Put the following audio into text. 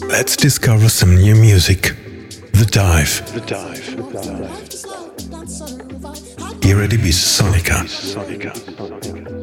Let's discover some new music. The Dive. Here at Ibiza Sonica.